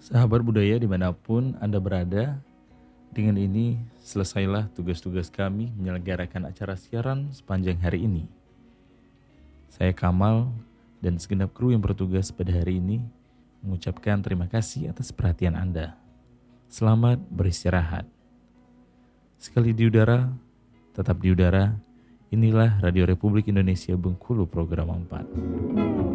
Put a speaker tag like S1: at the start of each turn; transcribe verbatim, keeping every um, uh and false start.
S1: Sahabat budaya dimanapun Anda berada, dengan ini selesailah tugas-tugas kami menyelenggarakan acara siaran sepanjang hari ini. Saya Kamal dan segenap kru yang bertugas pada hari ini mengucapkan terima kasih atas perhatian Anda. Selamat beristirahat. Sekali di udara, tetap di udara. Inilah Radio Republik Indonesia Bengkulu Program empat.